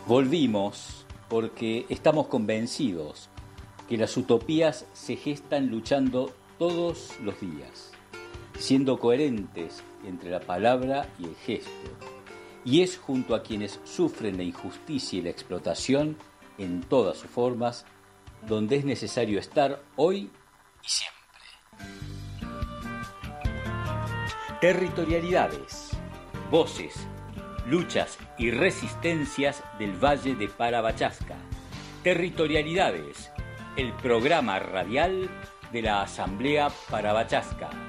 Volvimos porque estamos convencidos que las utopías se gestan luchando todos los días, siendo coherentes entre la palabra y el gesto. Y es junto a quienes sufren la injusticia y la explotación en todas sus formas donde es necesario estar hoy y siempre. Territorialidades, voces, luchas y resistencias del Valle de Parabachasca. Territorialidades, el programa radial de la Asamblea Parabachasca.